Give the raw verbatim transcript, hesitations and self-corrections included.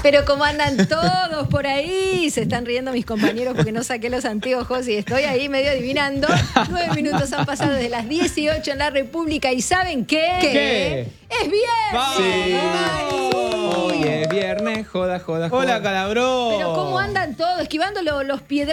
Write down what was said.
Pero como andan todos por ahí, se están riendo mis compañeros porque no saqué los anteojos y estoy ahí medio adivinando. Nueve minutos han pasado desde las dieciocho en la República y ¿saben qué? ¿Qué? ¡Es viernes! Sí. Hoy es viernes, joda, joda, joda. Hola, Calabró. Pero cómo andan todos, esquivando lo- los piedras.